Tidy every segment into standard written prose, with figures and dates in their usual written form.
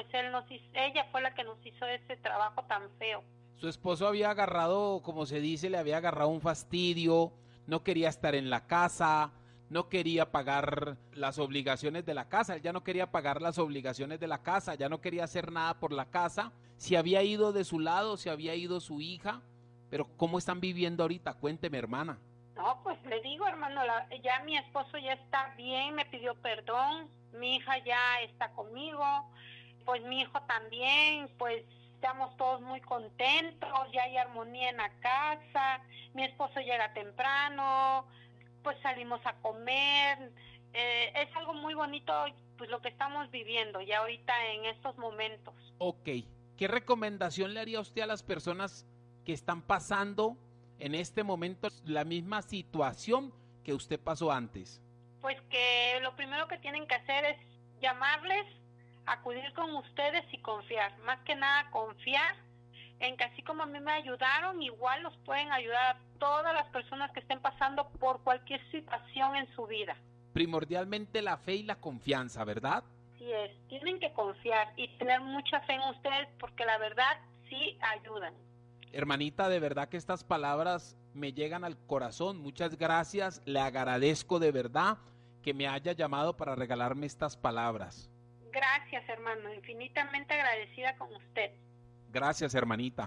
pues ella fue la que nos hizo ese trabajo tan feo. Su esposo había agarrado, como se dice, le había agarrado un fastidio, no quería estar en la casa, no quería pagar las obligaciones de la casa, él ya no quería pagar las obligaciones de la casa, ya no quería hacer nada por la casa, se había ido de su lado, se había ido su hija, pero ¿cómo están viviendo ahorita? Cuénteme, hermana. No, pues le digo, hermano, ya mi esposo ya está bien, me pidió perdón, mi hija ya está conmigo, pues mi hijo también, pues estamos todos muy contentos, ya hay armonía en la casa, mi esposo llega temprano, pues salimos a comer, es algo muy bonito pues lo que estamos viviendo ya ahorita en estos momentos. Ok, ¿qué recomendación le haría usted a las personas que están pasando en este momento la misma situación que usted pasó antes? Pues que lo primero que tienen que hacer es llamarles, acudir con ustedes y confiar, más que nada confiar en que así como a mí me ayudaron, igual los pueden ayudar a todas las personas que estén pasando por cualquier situación en su vida. Primordialmente la fe y la confianza, ¿verdad? Sí es, tienen que confiar y tener mucha fe en ustedes porque la verdad sí ayudan. Hermanita, de verdad que estas palabras me llegan al corazón, muchas gracias, le agradezco de verdad que me haya llamado para regalarme estas palabras. Gracias, hermano, infinitamente agradecida con usted. Gracias, hermanita.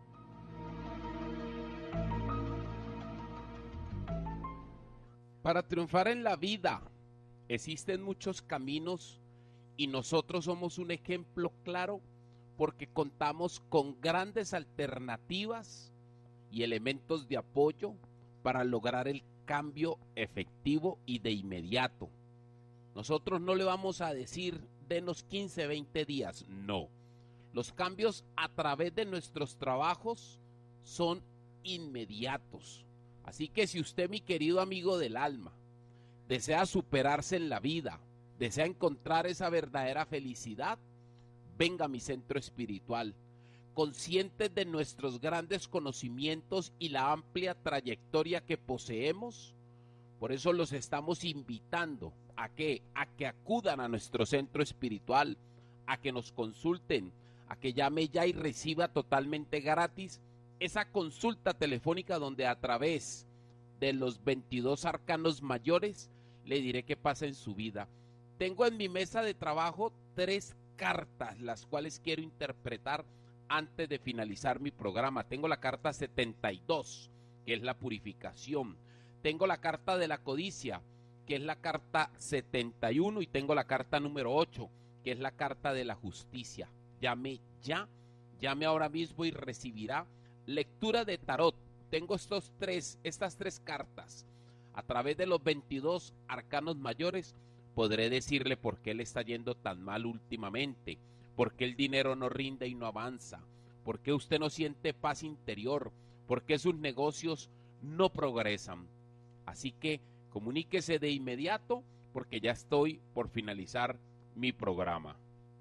Para triunfar en la vida existen muchos caminos y nosotros somos un ejemplo claro porque contamos con grandes alternativas y elementos de apoyo para lograr el cambio efectivo y de inmediato. Nosotros no le vamos a decir denos 15, 20 días, no. Los cambios a través de nuestros trabajos son inmediatos. Así que si usted, mi querido amigo del alma, desea superarse en la vida, desea encontrar esa verdadera felicidad, venga a mi centro espiritual. Conscientes de nuestros grandes conocimientos y la amplia trayectoria que poseemos, por eso los estamos invitando a que acudan a nuestro centro espiritual, a que nos consulten, a que llame ya y reciba totalmente gratis esa consulta telefónica donde a través de los 22 arcanos mayores le diré qué pasa en su vida. Tengo en mi mesa de trabajo 3 cartas, las cuales quiero interpretar antes de finalizar mi programa. Tengo la carta 72, que es la purificación. Tengo la carta de la codicia, que es la carta 71, y tengo la carta número 8, que es la carta de la justicia. Llame ya, llame ahora mismo y recibirá lectura de tarot. Tengo estas tres cartas. A través de los 22 arcanos mayores podré decirle por qué le está yendo tan mal últimamente, por qué el dinero no rinde y no avanza, por qué usted no siente paz interior, por qué sus negocios no progresan. Así que comuníquese de inmediato porque ya estoy por finalizar mi programa.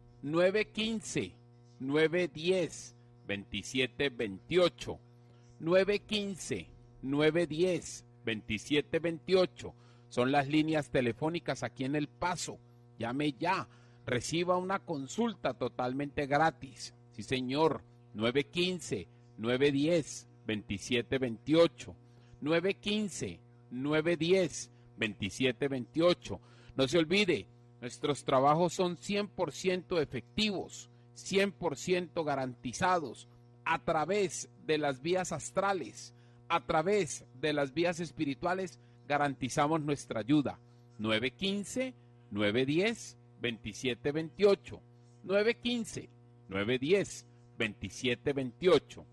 915 910 2728 915 910 2728 son las líneas telefónicas aquí en El Paso. Llame ya, reciba una consulta totalmente gratis. Sí, señor. 915 910 2728 915 910 2728. No se olvide, nuestros trabajos son 100% efectivos, 100% garantizados, a través de las vías astrales, a través de las vías espirituales, garantizamos nuestra ayuda. 915 910 2728 915 910 2728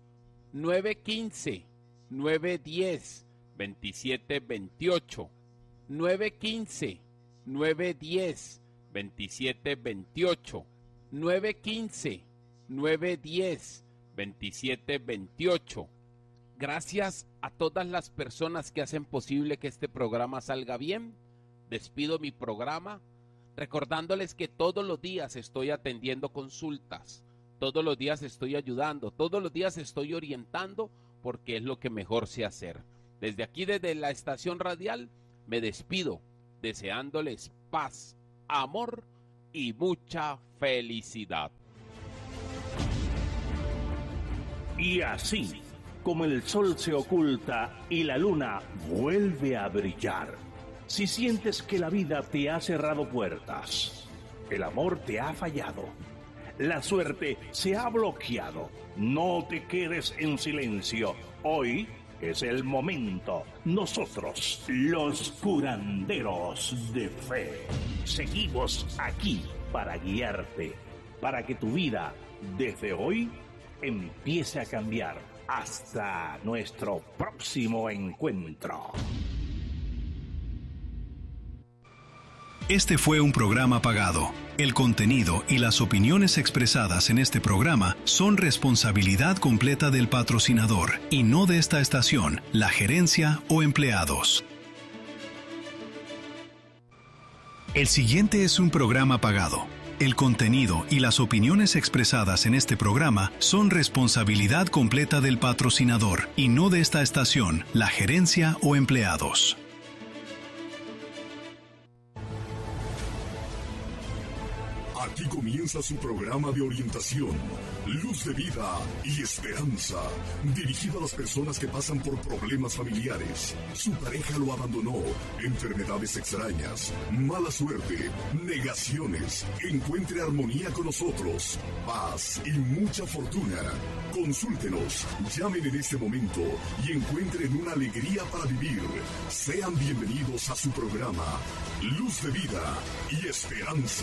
915 910 2728 915 910 2728 915 910 2728. Gracias a todas las personas que hacen posible que este programa salga bien. Despido mi programa recordándoles que todos los días estoy atendiendo consultas, todos los días estoy ayudando, todos los días estoy orientando porque es lo que mejor sé hacer. Desde aquí, desde la estación radial, me despido deseándoles paz, amor y mucha felicidad. Y así, como el sol se oculta y la luna vuelve a brillar, si sientes que la vida te ha cerrado puertas, el amor te ha fallado, la suerte se ha bloqueado, no te quedes en silencio. Hoy es el momento. Nosotros, los curanderos de fe, seguimos aquí para guiarte, para que tu vida desde hoy empiece a cambiar. Hasta nuestro próximo encuentro. Este fue un programa pagado. El contenido y las opiniones expresadas en este programa son responsabilidad completa del patrocinador y no de esta estación, la gerencia o empleados. El siguiente es un programa pagado. El contenido y las opiniones expresadas en este programa son responsabilidad completa del patrocinador y no de esta estación, la gerencia o empleados. Aquí comienza su programa de orientación, Luz de Vida y Esperanza, dirigido a las personas que pasan por problemas familiares. Su pareja lo abandonó, enfermedades extrañas, mala suerte, negaciones. Encuentre armonía con nosotros, paz y mucha fortuna. Consúltenos, llamen en este momento y encuentren una alegría para vivir. Sean bienvenidos a su programa, Luz de Vida y Esperanza.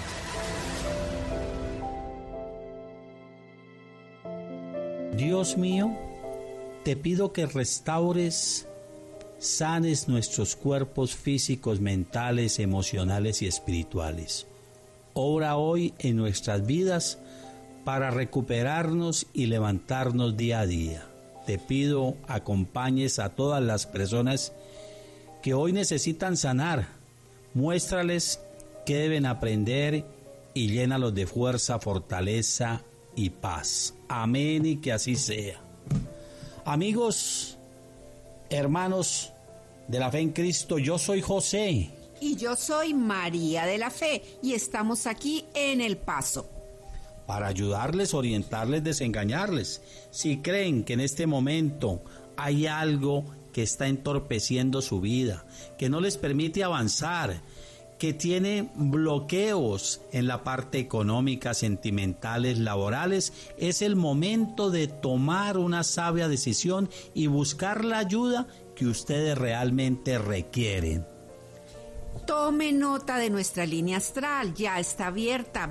Dios mío, te pido que restaures, sanes nuestros cuerpos físicos, mentales, emocionales y espirituales. Obra hoy en nuestras vidas para recuperarnos y levantarnos día a día. Te pido acompañes a todas las personas que hoy necesitan sanar. Muéstrales qué deben aprender y llénalos de fuerza, fortaleza y paz. Amén, y que así sea. Amigos, hermanos de la fe en Cristo, yo soy José. Y yo soy María de la Fe, y estamos aquí en El Paso. Para ayudarles, orientarles, desengañarles. Si creen que en este momento hay algo que está entorpeciendo su vida, que no les permite avanzar, que tiene bloqueos en la parte económica, sentimentales, laborales, es el momento de tomar una sabia decisión y buscar la ayuda que ustedes realmente requieren. Tome nota de nuestra línea astral, ya está abierta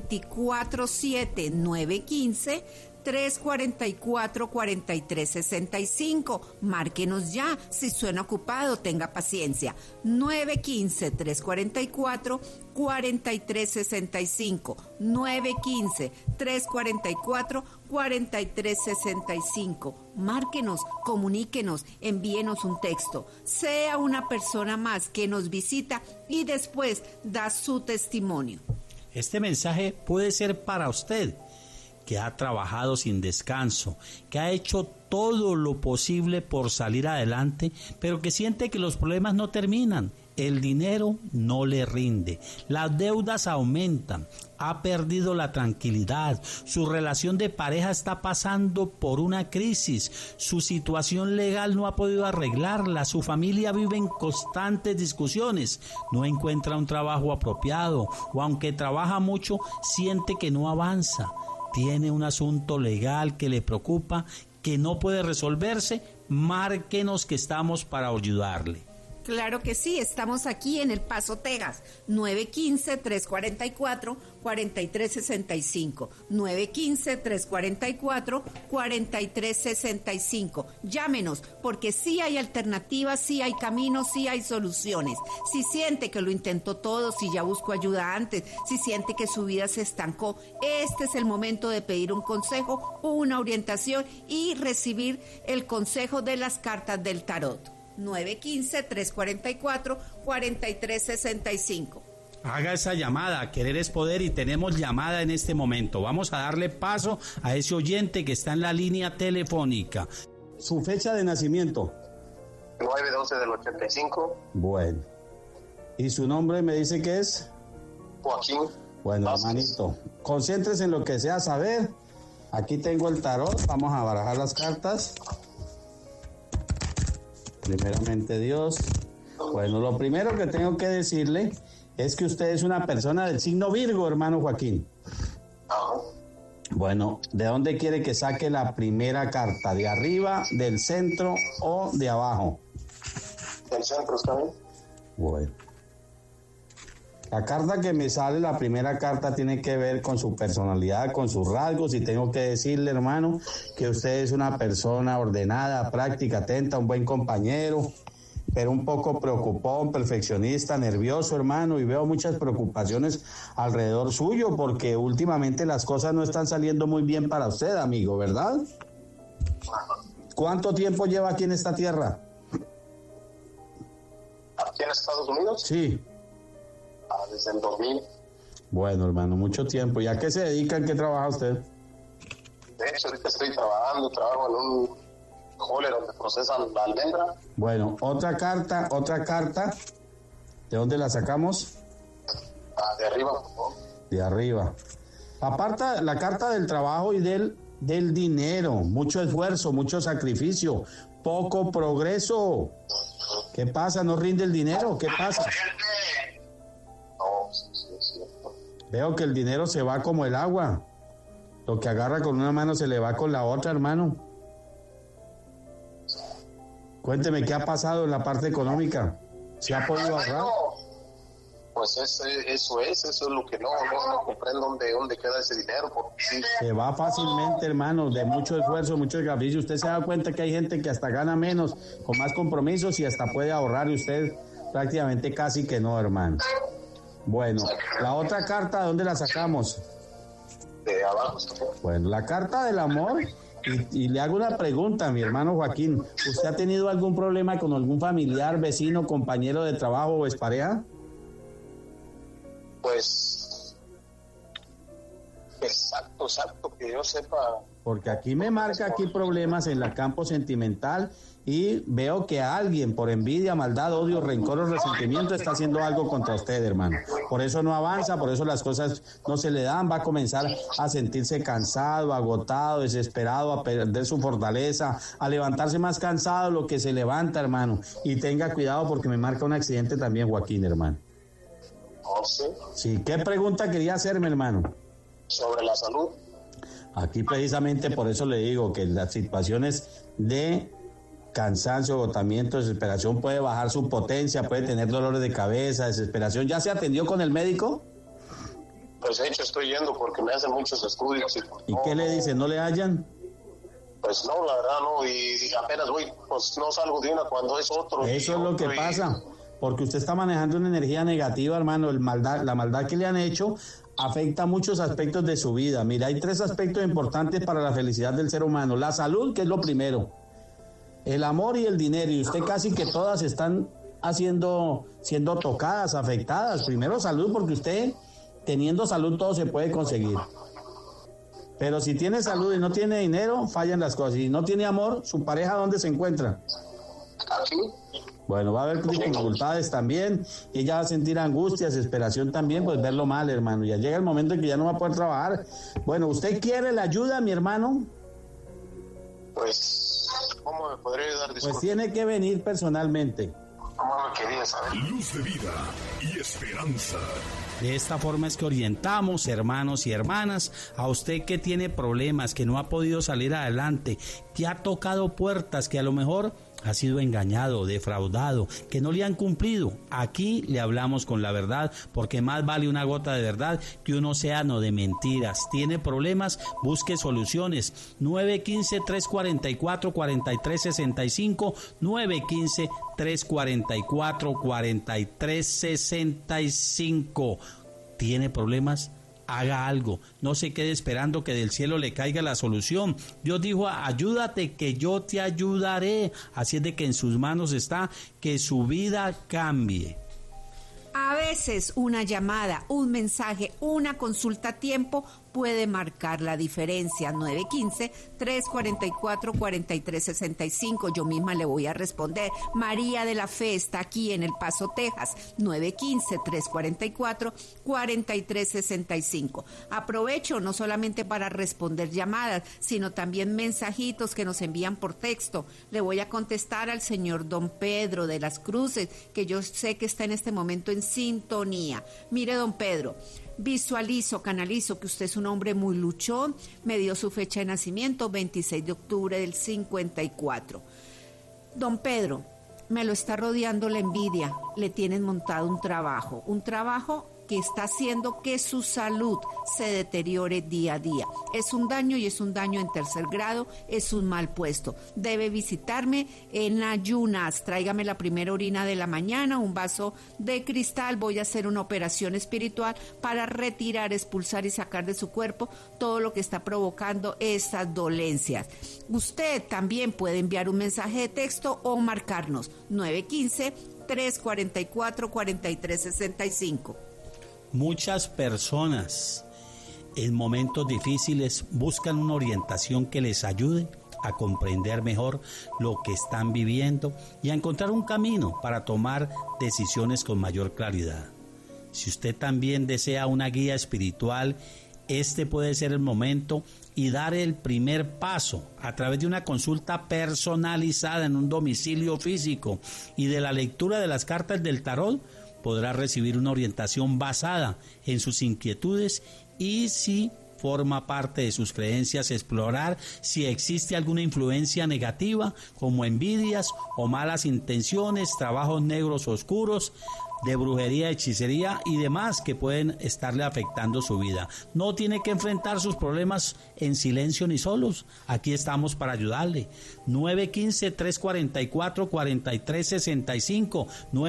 24/7-915-344-4365. Márquenos ya, si suena ocupado, tenga paciencia. 915-344-4365. 915-344-4365. Márquenos, comuníquenos, envíenos un texto. Sea una persona más que nos visita y después da su testimonio. Este mensaje puede ser para usted, que ha trabajado sin descanso, que ha hecho todo lo posible por salir adelante, pero que siente que los problemas no terminan. El dinero no le rinde, las deudas aumentan, ha perdido la tranquilidad, su relación de pareja está pasando por una crisis, su situación legal no ha podido arreglarla, su familia vive en constantes discusiones, no encuentra un trabajo apropiado o aunque trabaja mucho, siente que no avanza. Tiene un asunto legal que le preocupa, que no puede resolverse, márquenos que estamos para ayudarle. Claro que sí, estamos aquí en El Paso, Texas, 915-344-4365, 915-344-4365. Llámenos, porque sí hay alternativas, sí hay caminos, sí hay soluciones. Si siente que lo intentó todo, si ya buscó ayuda antes, si siente que su vida se estancó, este es el momento de pedir un consejo o una orientación y recibir el consejo de las cartas del tarot. 915-344-4365. Haga esa llamada, querer es poder, y tenemos llamada en este momento. Vamos a darle paso a ese oyente que está en la línea telefónica. Su fecha de nacimiento. 9/12 del 85. Bueno. ¿Y su nombre me dice que es? Joaquín. Bueno, Vázquez. hermanito, concéntrese en lo que sea saber. Aquí tengo el tarot, vamos a barajar las cartas. Primeramente Dios. Bueno, lo primero que tengo que decirle es que usted es una persona del signo Virgo, hermano Joaquín. Bueno, ¿de dónde quiere que saque la primera carta? ¿De arriba, del centro o de abajo? Del centro, ¿está bien? Bueno. La carta que me sale, la primera carta, tiene que ver con su personalidad, con sus rasgos, y tengo que decirle, hermano, que usted es una persona ordenada, práctica, atenta, un buen compañero, pero un poco preocupón, perfeccionista, nervioso, hermano, y veo muchas preocupaciones alrededor suyo, porque últimamente las cosas no están saliendo muy bien para usted, amigo, ¿verdad? ¿Cuánto tiempo lleva aquí en esta tierra? ¿Aquí en Estados Unidos? Sí. Desde el 2000. Bueno, hermano, mucho tiempo. ¿Y a qué se dedica? ¿En qué trabaja usted? De hecho, ahorita trabajo en un hole donde procesan la almendra. Bueno, otra carta. ¿De dónde la sacamos? De arriba, por favor. De arriba. Aparta la carta del trabajo y del dinero. Mucho esfuerzo, mucho sacrificio, poco progreso. ¿Qué pasa? ¿No rinde el dinero? ¿Qué pasa? No, sí, es cierto. Veo que el dinero se va como el agua. Lo que agarra con una mano se le va con la otra, hermano. Cuénteme, ¿qué ha pasado en la parte económica? ¿Se ha podido ahorrar? Pues eso es lo que no comprendo dónde queda ese dinero. Porque sí. Se va fácilmente, hermano, de mucho esfuerzo, mucho sacrificio. Usted se da cuenta que hay gente que hasta gana menos, con más compromisos y hasta puede ahorrar, y usted prácticamente casi que no, hermano. Bueno, la otra carta, ¿dónde la sacamos? De abajo. Bueno, la carta del amor. Y le hago una pregunta, mi hermano Joaquín. ¿Usted ha tenido algún problema con algún familiar, vecino, compañero de trabajo o expareja? Pues, exacto, que yo sepa. Porque aquí me marca aquí problemas en el campo sentimental, y veo que alguien por envidia, maldad, odio, rencor o resentimiento está haciendo algo contra usted, hermano. Por eso no avanza, por eso las cosas no se le dan, va a comenzar a sentirse cansado, agotado, desesperado, a perder su fortaleza, a levantarse más cansado de lo que se levanta, hermano. Y tenga cuidado porque me marca un accidente también, Joaquín, hermano. ¿Oh, sí? Sí, ¿qué pregunta quería hacerme, hermano? Sobre la salud. Aquí precisamente por eso le digo que las situaciones de cansancio, agotamiento, desesperación, puede bajar su potencia, puede tener dolores de cabeza, desesperación. ¿Ya se atendió con el médico? Pues de hecho estoy yendo porque me hacen muchos estudios. ¿Y qué le dicen? ¿No le hallan? Pues no, la verdad no, y apenas voy, pues no salgo de una cuando es otro. Eso es lo que pasa, porque usted está manejando una energía negativa, hermano. La maldad que le han hecho afecta muchos aspectos de su vida. Mira, hay 3 aspectos importantes para la felicidad del ser humano. La salud, que es lo primero, el amor y el dinero, y usted casi que todas están siendo tocadas, afectadas. Primero salud, porque usted teniendo salud todo se puede conseguir. Pero si tiene salud y no tiene dinero, fallan las cosas. Si no tiene amor, ¿su pareja dónde se encuentra? Aquí. Bueno, va a haber dificultades también, y ella va a sentir angustia, desesperación también, pues verlo mal, hermano. Ya llega el momento en que ya no va a poder trabajar. Bueno, ¿usted quiere la ayuda, mi hermano? Pues, ¿cómo me podría ayudar? Disculpe. Pues tiene que venir personalmente. ¿Cómo me quería saber? Luz de vida y esperanza. De esta forma es que orientamos, hermanos y hermanas, a usted que tiene problemas, que no ha podido salir adelante, que ha tocado puertas, que a lo mejor ha sido engañado, defraudado, que no le han cumplido. Aquí le hablamos con la verdad, porque más vale una gota de verdad que un océano de mentiras. Tiene problemas, busque soluciones. 915-344-4365, 915-344-4365. ¿Tiene problemas? Haga algo, no se quede esperando que del cielo le caiga la solución. Dios dijo: ayúdate que yo te ayudaré. Así es de que en sus manos está que su vida cambie. A veces una llamada, un mensaje, una consulta a tiempo puede marcar la diferencia. 915-344-4365. Yo misma le voy a responder. María de la Fe está aquí en El Paso, Texas. 915-344-4365. Aprovecho no solamente para responder llamadas, sino también mensajitos que nos envían por texto. Le voy a contestar al señor Don Pedro de las Cruces, que yo sé que está en este momento en sintonía. Mire, don Pedro, visualizo, canalizo que usted es un hombre muy luchón. Me dio su fecha de nacimiento, 26 de octubre del 54. Don Pedro, me lo está rodeando la envidia. Le tienen montado un trabajo que está haciendo que su salud se deteriore día a día. Es un daño y es un daño en tercer grado, es un mal puesto. Debe visitarme en ayunas. Tráigame la primera orina de la mañana, un vaso de cristal. Voy a hacer una operación espiritual para retirar, expulsar y sacar de su cuerpo todo lo que está provocando estas dolencias. Usted también puede enviar un mensaje de texto o marcarnos 915-344-4365. Muchas personas en momentos difíciles buscan una orientación que les ayude a comprender mejor lo que están viviendo y a encontrar un camino para tomar decisiones con mayor claridad. Si usted también desea una guía espiritual, este puede ser el momento y dar el primer paso a través de una consulta personalizada en un domicilio físico y de la lectura de las cartas del tarot. Podrá recibir una orientación basada en sus inquietudes y, si forma parte de sus creencias, explorar si existe alguna influencia negativa como envidias o malas intenciones, trabajos negros oscuros, de brujería, hechicería y demás que pueden estarle afectando su vida. No tiene que enfrentar sus problemas en silencio ni solos. Aquí estamos para ayudarle. 915-344-4365.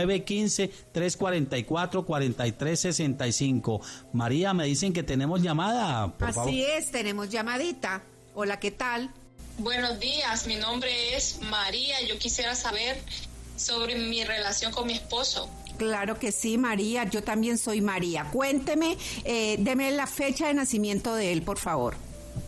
915-344-4365. María, me dicen que tenemos llamada. Por favor. Así es, tenemos llamadita. Hola, ¿qué tal? Buenos días, mi nombre es María. Yo quisiera saber sobre mi relación con mi esposo. Claro que sí, María. Yo también soy María. Cuénteme, deme la fecha de nacimiento de él, por favor.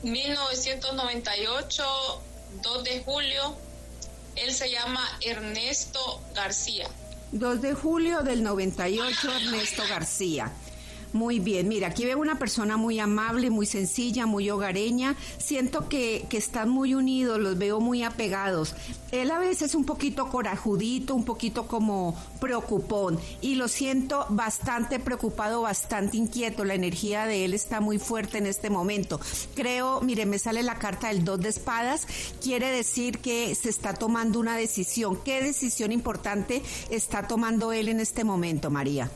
1998, 2 de julio. Él se llama Ernesto García. 2 de julio del 98, Ernesto García. Muy bien, mira, aquí veo una persona muy amable, muy sencilla, muy hogareña. Siento que están muy unidos, los veo muy apegados. Él a veces es un poquito corajudito, un poquito como preocupón, y lo siento bastante preocupado, bastante inquieto. La energía de él está muy fuerte en este momento. Creo, mire, me sale la carta del 2 de espadas, quiere decir que se está tomando una decisión. ¿Qué decisión importante está tomando él en este momento, María?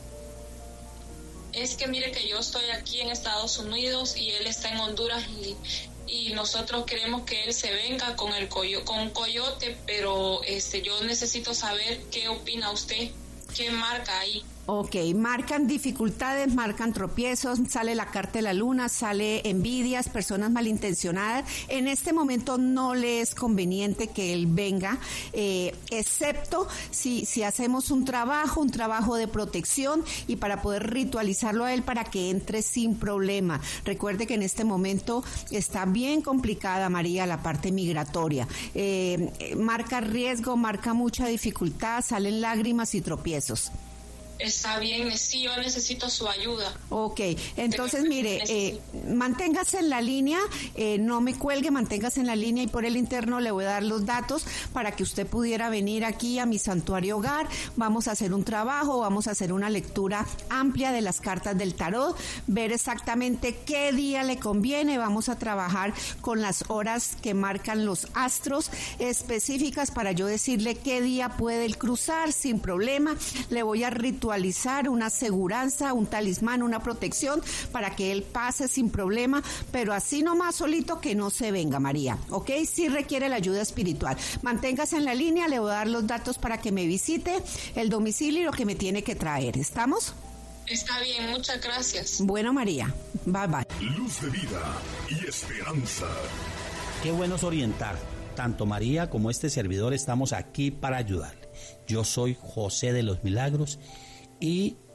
Es que mire que yo estoy aquí en Estados Unidos y él está en Honduras y nosotros queremos que él se venga con un coyote, pero yo necesito saber qué opina usted, qué marca ahí. Ok, marcan dificultades, marcan tropiezos, sale la carta de la luna, sale envidias, personas malintencionadas. En este momento no le es conveniente que él venga, excepto si hacemos un trabajo de protección y para poder ritualizarlo a él para que entre sin problema. Recuerde que en este momento está bien complicada, María, la parte migratoria. Marca riesgo, marca mucha dificultad, salen lágrimas y tropiezos. Está bien, sí, yo necesito su ayuda. Ok, entonces mire, manténgase en la línea, no me cuelgue, manténgase en la línea y por el interno le voy a dar los datos para que usted pudiera venir aquí a mi santuario hogar. Vamos a hacer un trabajo, vamos a hacer una lectura amplia de las cartas del tarot, ver exactamente qué día le conviene. Vamos a trabajar con las horas que marcan los astros específicas para yo decirle qué día puede él cruzar sin problema. Le voy a ritualizar una aseguranza, un talismán, una protección para que él pase sin problema, pero así nomás solito que no se venga, María, ¿ok? Sí requiere la ayuda espiritual. Manténgase en la línea, le voy a dar los datos para que me visite, el domicilio y lo que me tiene que traer. ¿Estamos? Está bien, muchas gracias. Bueno, María, bye bye. Luz de vida y esperanza. Qué bueno es orientar. Tanto María como este servidor estamos aquí para ayudarle. Yo soy José de los Milagros y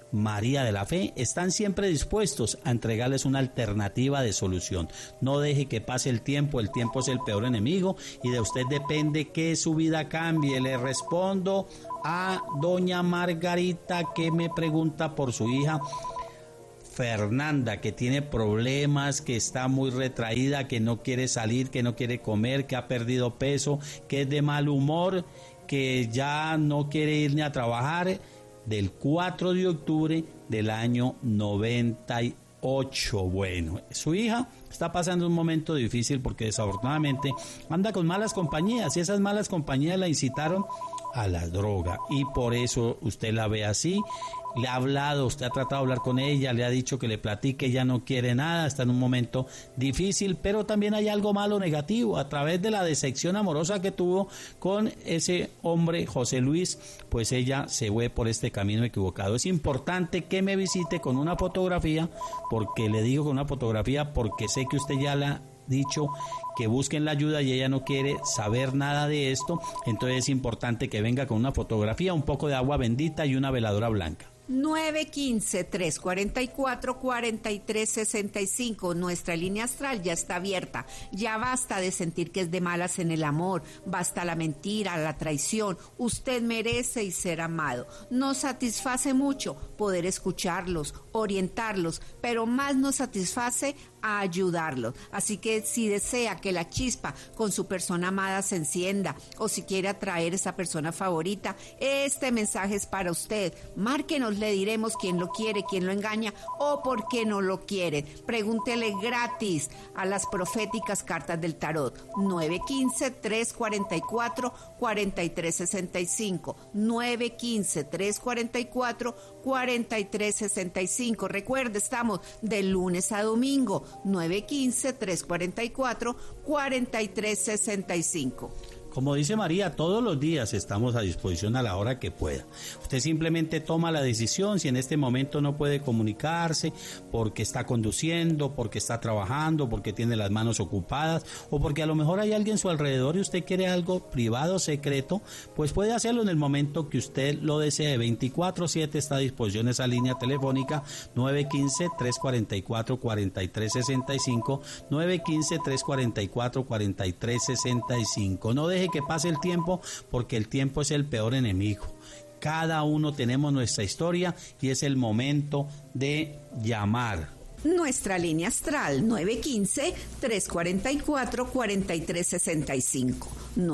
María de la Fe, están siempre dispuestos a entregarles una alternativa de solución. No deje que pase el tiempo es el peor enemigo y de usted depende que su vida cambie. Le respondo a doña Margarita, que me pregunta por su hija Fernanda, que tiene problemas, que está muy retraída, que no quiere salir, que no quiere comer, que ha perdido peso, que es de mal humor, que ya no quiere ir ni a trabajar, del 4 de octubre del año 98. Bueno, su hija está pasando un momento difícil porque desafortunadamente anda con malas compañías y esas malas compañías la incitaron a la droga y por eso usted la ve así. Le ha hablado, usted ha tratado de hablar con ella, le ha dicho que le platique, ella no quiere nada, está en un momento difícil, pero también hay algo malo, negativo, a través de la decepción amorosa que tuvo con ese hombre, José Luis, pues ella se fue por este camino equivocado. Es importante que me visite con una fotografía, porque le digo con una fotografía, porque sé que usted ya la dicho que busquen la ayuda y ella no quiere saber nada de esto, entonces es importante que venga con una fotografía, un poco de agua bendita y una veladora blanca. 915-344-4365. Nuestra línea astral ya está abierta. Ya basta de sentir que es de malas en el amor. Basta la mentira, la traición. Usted merece y ser amado. Nos satisface mucho poder escucharlos, orientarlos, pero más nos satisface a ayudarlos. Así que si desea que la chispa con su persona amada se encienda o si quiere atraer esa persona favorita, este mensaje es para usted. Márquenos, le diremos quién lo quiere, quién lo engaña o por qué no lo quiere. Pregúntele gratis a las proféticas cartas del tarot. 915-344-4365. 915-344-4365. Recuerde, estamos de lunes a domingo. 915-344-4365. Como dice María, todos los días estamos a disposición a la hora que pueda. Usted simplemente toma la decisión. Si en este momento no puede comunicarse porque está conduciendo, porque está trabajando, porque tiene las manos ocupadas o porque a lo mejor hay alguien a su alrededor y usted quiere algo privado, secreto, pues puede hacerlo en el momento que usted lo desee. 24/7 está a disposición esa línea telefónica 915-344-4365, 915-344-4365. No deje que pase el tiempo porque el tiempo es el peor enemigo. Cada uno tenemos nuestra historia y es el momento de llamar. Nuestra línea astral 915-344-4365.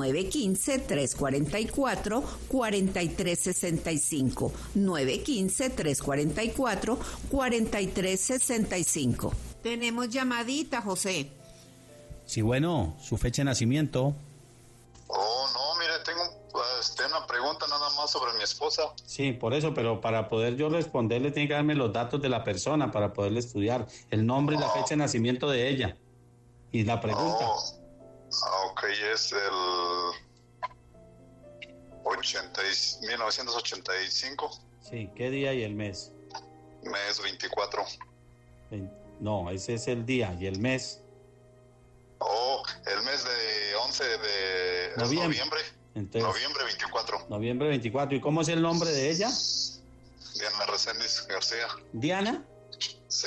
915-344-4365. 915-344-4365. Tenemos llamadita, José. Sí, bueno, su fecha de nacimiento. Oh, no, mire, tengo una pregunta nada más sobre mi esposa. Sí, por eso, pero para poder yo responderle tiene que darme los datos de la persona para poderle estudiar el nombre y la fecha de nacimiento de ella. Y la pregunta. Ok, es el 1985. Sí, ¿qué día y el mes? Mes 24. No, ese es el día y el mes. Oh, el mes de 11 de noviembre. Entonces, noviembre 24. Noviembre 24. ¿Y cómo es el nombre de ella? Diana Reséndiz García. ¿Diana? Sí.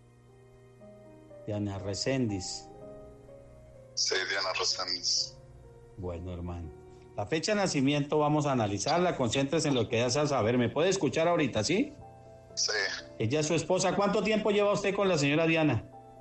Diana Reséndiz. Sí, Diana Reséndiz. Bueno, hermano. La fecha de nacimiento vamos a analizarla. Concéntrese en lo que desea saber. ¿Me puede escuchar ahorita, sí? Sí. Ella es su esposa. ¿Cuánto tiempo lleva usted con la señora Diana?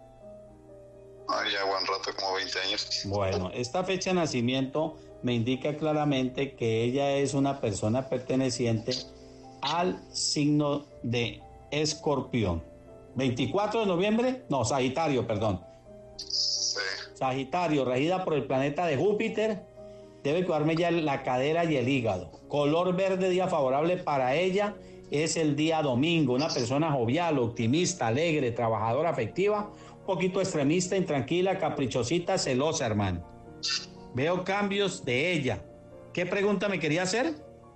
Ya buen rato, como 20 años. Bueno, esta fecha de nacimiento me indica claramente que ella es una persona perteneciente al signo de Escorpión. 24 de noviembre, no, Sagitario, perdón. Sí. Sagitario, regida por el planeta de Júpiter, debe cuidarme ya la cadera y el hígado. Color verde, día favorable para ella, es el día domingo. Una persona jovial, optimista, alegre, trabajadora, afectiva, un poquito extremista, intranquila, caprichosita, celosa, hermano. Veo cambios de ella. ¿Qué pregunta me quería hacer?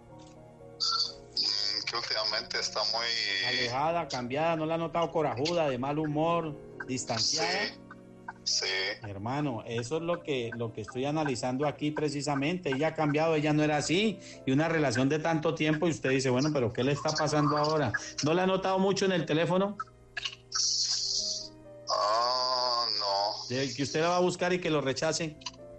Que últimamente está muy... alejada, cambiada, ¿no la ha notado corajuda, de mal humor, distanciada? Sí. Hermano, eso es lo que estoy analizando aquí precisamente. Ella ha cambiado, ella no era así. Y una relación de tanto tiempo y usted dice, bueno, pero ¿qué le está pasando ahora? ¿No la ha notado mucho en el teléfono? No. ¿De que usted la va a buscar y que lo rechace?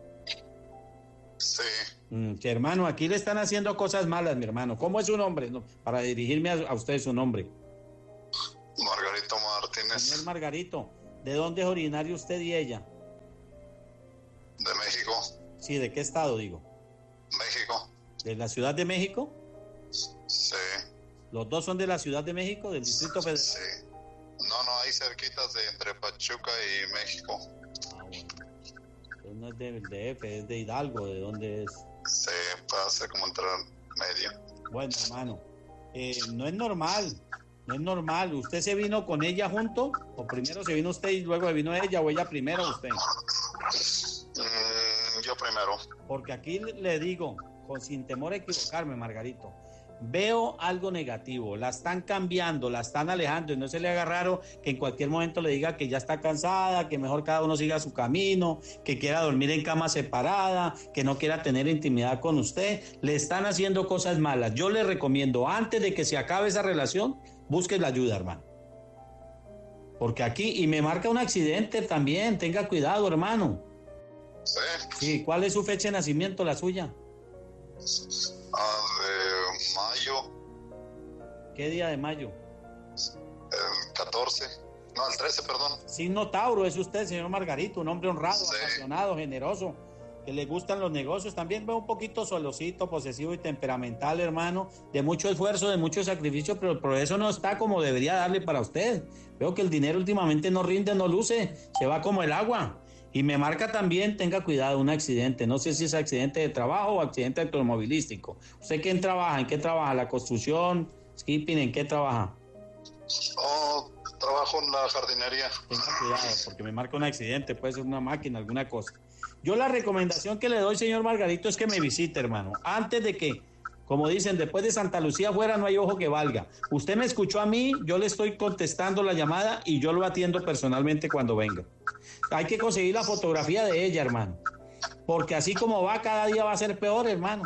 Sí. Hermano, aquí le están haciendo cosas malas, mi hermano. ¿Cómo es su nombre? No, para dirigirme a usted su nombre. Margarito Martínez. Señor Margarito, ¿de dónde es originario usted y ella? De México. Sí, ¿de qué estado, digo? México. ¿De la Ciudad de México? Sí. ¿Los dos son de la Ciudad de México, del Distrito Federal? Sí. No, ahí cerquitas de entre Pachuca y México. Bueno. Entonces no es del DF, es de Hidalgo, ¿de dónde es? Sí, puede ser como entre medio. Bueno, hermano, no es normal. No es normal. ¿Usted se vino con ella junto? ¿O primero se vino usted y luego se vino ella? ¿O ella primero o usted? Yo primero. Porque aquí le digo, sin temor a equivocarme, Margarito, veo algo negativo. La están cambiando, la están alejando y no se le haga raro que en cualquier momento le diga que ya está cansada, que mejor cada uno siga su camino, que quiera dormir en cama separada, que no quiera tener intimidad con usted. Le están haciendo cosas malas. Yo le recomiendo, antes de que se acabe esa relación, busque la ayuda, hermano. Porque aquí, y me marca un accidente también, tenga cuidado, hermano. Sí. Sí, ¿cuál es su fecha de nacimiento, la suya? De mayo. ¿Qué día de mayo? El 14. No, el 13, perdón. Signo Tauro, es usted, señor Margarito, un hombre honrado, sí, apasionado, generoso, que le gustan los negocios. También veo un poquito solocito, posesivo y temperamental, hermano, de mucho esfuerzo, de mucho sacrificio, pero el progreso no está como debería darle para usted. Veo que el dinero últimamente no rinde, no luce, se va como el agua. Y me marca también, tenga cuidado, un accidente. No sé si es accidente de trabajo o accidente automovilístico. ¿Usted quién trabaja? ¿En qué trabaja? ¿La construcción? ¿Skipping? ¿En qué trabaja? Trabajo en la jardinería. Tenga cuidado, porque me marca un accidente, puede ser una máquina, alguna cosa. Yo la recomendación que le doy, señor Margarito, es que me visite, hermano. Antes de que, como dicen, después de Santa Lucía afuera no hay ojo que valga. Usted me escuchó a mí, yo le estoy contestando la llamada y yo lo atiendo personalmente cuando venga. Hay que conseguir la fotografía de ella, hermano. Porque así como va, cada día va a ser peor, hermano.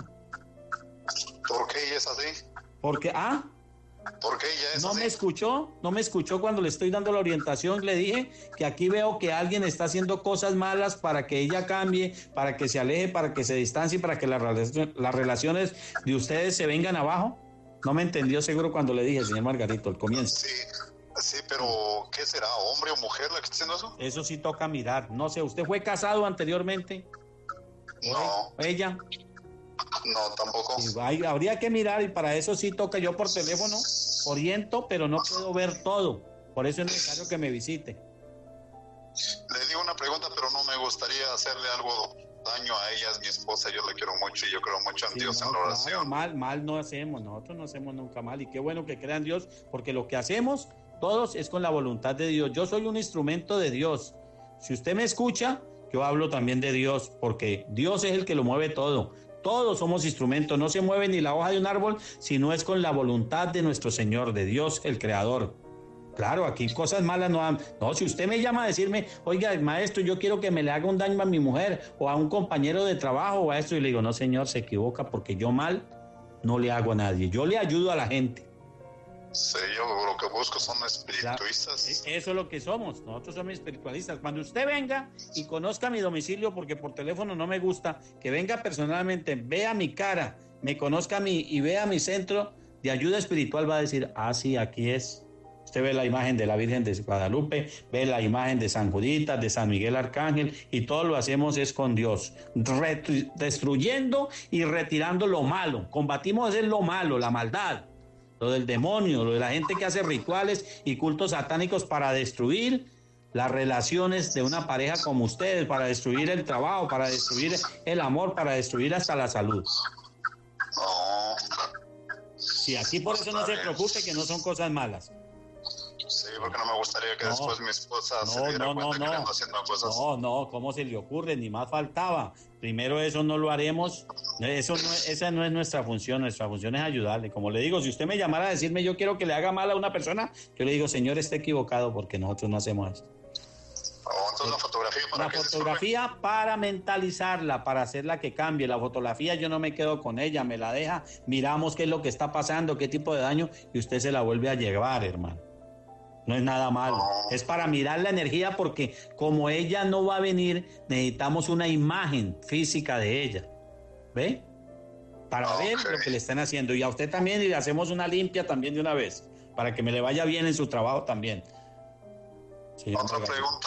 ¿Por qué ella es así? Porque, ¿por qué ella es así? No me escuchó cuando le estoy dando la orientación. Le dije que aquí veo que alguien está haciendo cosas malas para que ella cambie, para que se aleje, para que se distancie, para que las relaciones de ustedes se vengan abajo. No me entendió seguro cuando le dije, señor Margarito, al comienzo. Sí, pero ¿qué será? ¿Hombre o mujer la que está haciendo eso? Eso sí toca mirar. No sé, ¿usted fue casado anteriormente? No. ¿Ella? No, tampoco. Habría que mirar y para eso sí toca. Yo por teléfono oriento, pero no puedo ver todo. Por eso es necesario que me visite. Le digo una pregunta, pero no me gustaría hacerle algo daño a ella. Es mi esposa, yo la quiero mucho y yo creo mucho en Dios, en la oración. Mal no hacemos, nosotros no hacemos nunca mal. Y qué bueno que crean Dios, porque lo que hacemos todos es con la voluntad de Dios. Yo soy un instrumento de Dios. Si usted me escucha, yo hablo también de Dios, porque Dios es el que lo mueve todo. Todos somos instrumentos, no se mueve ni la hoja de un árbol, sino es con la voluntad de nuestro Señor, de Dios, el Creador. Claro, aquí cosas malas no han... No, si usted me llama a decirme, oiga, maestro, yo quiero que me le haga un daño a mi mujer o a un compañero de trabajo o a esto, y le digo, no, señor, se equivoca, porque yo mal no le hago a nadie, yo le ayudo a la gente. Sí, yo lo que busco son espiritualistas. Claro, eso es lo que somos, nosotros somos espiritualistas. Cuando usted venga y conozca mi domicilio, porque por teléfono no me gusta, que venga personalmente, vea mi cara, me conozca a mí y vea mi centro de ayuda espiritual, va a decir, sí, aquí es. Usted ve la imagen de la Virgen de Guadalupe, ve la imagen de San Juditas, de San Miguel Arcángel, y todo lo hacemos es con Dios, destruyendo y retirando lo malo. Combatimos lo malo, la maldad, lo del demonio, lo de la gente que hace rituales y cultos satánicos para destruir las relaciones de una pareja como ustedes, para destruir el trabajo, para destruir el amor, para destruir hasta la salud. Sí, aquí por eso no se preocupe, que no son cosas malas. Sí, porque no me gustaría que después mi esposa se diera cuenta que le ando haciendo cosas. No, ¿cómo se le ocurre? Ni más faltaba. Primero eso no lo haremos. Esa no es nuestra función es ayudarle. Como le digo, si usted me llamara a decirme yo quiero que le haga mal a una persona, yo le digo, señor, está equivocado, porque nosotros no hacemos eso. Entonces la fotografía para la fotografía para mentalizarla, para hacerla que cambie. La fotografía yo no me quedo con ella, me la deja, miramos qué es lo que está pasando, qué tipo de daño, y usted se la vuelve a llevar, hermano. No es nada malo, es para mirar la energía, porque como ella no va a venir, necesitamos una imagen física de ella, ¿ve? Para ver lo que le están haciendo, y a usted también, y le hacemos una limpia también de una vez, para que me le vaya bien en su trabajo también. Sí, otra pregunta,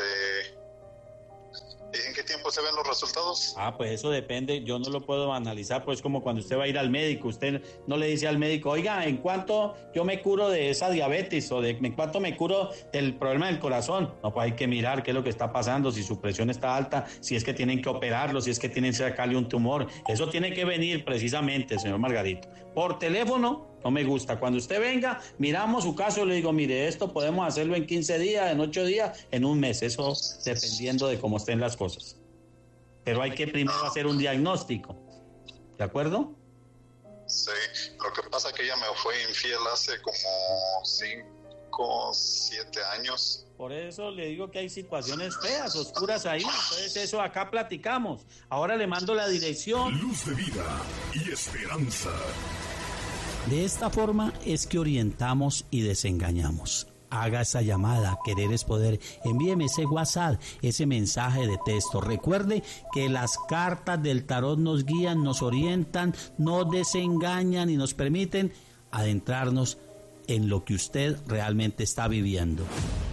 ¿en qué tiempo se ven los resultados? Pues eso depende, yo no lo puedo analizar, pues como cuando usted va a ir al médico, usted no le dice al médico, oiga, ¿en cuánto yo me curo de esa diabetes? O en cuánto me curo del problema del corazón. No, pues hay que mirar qué es lo que está pasando, si su presión está alta, si es que tienen que operarlo, si es que tienen que sacarle un tumor. Eso tiene que venir precisamente, señor Margarito. Por teléfono no me gusta. Cuando usted venga, miramos su caso, le digo, mire, esto podemos hacerlo en 15 días, en 8 días, en un mes, eso dependiendo de cómo estén las cosas. Pero hay que primero hacer un diagnóstico, ¿de acuerdo? Sí, lo que pasa es que ella me fue infiel hace como 5, 7 años. Por eso le digo que hay situaciones feas, oscuras ahí, entonces eso acá platicamos. Ahora le mando la dirección. Luz de vida y esperanza. De esta forma es que orientamos y desengañamos. Haga esa llamada, querer es poder. Envíeme ese WhatsApp, ese mensaje de texto. Recuerde que las cartas del tarot nos guían, nos orientan, nos desengañan y nos permiten adentrarnos en lo que usted realmente está viviendo.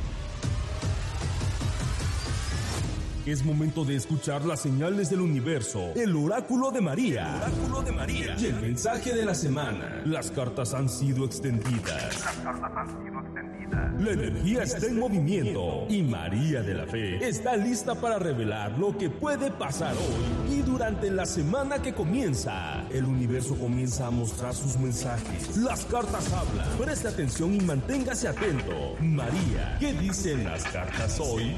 Es momento de escuchar las señales del universo, el oráculo de María. El oráculo de María. Y el mensaje de la semana. Las cartas han sido extendidas. La energía está en movimiento y María de la Fe está lista para revelar lo que puede pasar hoy y durante la semana que comienza. El universo comienza a mostrar sus mensajes. Las cartas hablan. Preste atención y manténgase atento. María, ¿qué dicen las cartas hoy?